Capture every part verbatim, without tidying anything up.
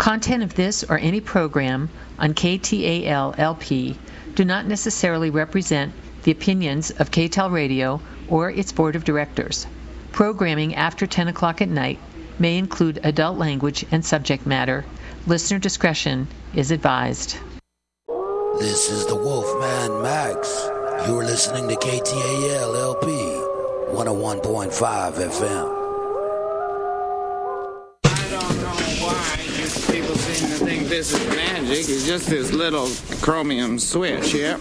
Content of this or any program on K T A L L P do not necessarily represent the opinions of K T A L Radio or its board of directors. Programming after ten o'clock at night may include adult language and subject matter. Listener discretion is advised. This is the Wolfman Max. You're listening to K T A L L P one oh one point five F M. I don't know why you people seem to think this is magic. It's just this little chromium switch, yeah?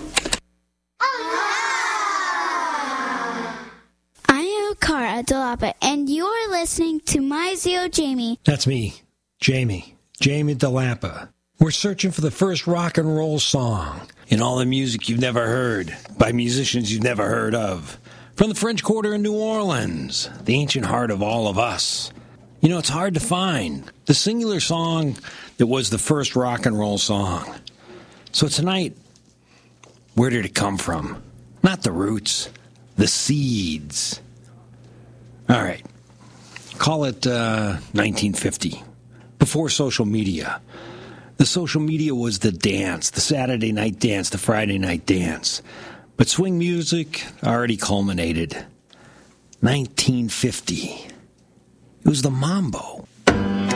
Cara DeLapa, and you're listening to My Zio Jamie. That's me, Jamie. Jamie DeLapa. We're searching for the first rock and roll song in all the music you've never heard by musicians you've never heard of. From the French Quarter in New Orleans, the ancient heart of all of us. You know, it's hard to find the singular song that was the first rock and roll song. So tonight, where did it come from? Not the roots, the seeds. All right, call it uh, nineteen fifty, before social media. The social media was the dance, the Saturday night dance, the Friday night dance. But swing music already culminated. nineteen fifty. It was the mambo.